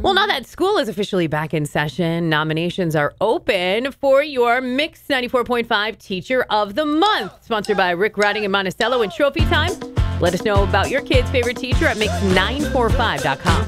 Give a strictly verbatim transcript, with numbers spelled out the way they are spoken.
Well, now that school is officially back in session, nominations are open for your Mix ninety-four point five Teacher of the Month. Sponsored by Rick Riding and Monticello and Trophy Time. Let us know about your kid's favorite teacher at mix nine four five dot com.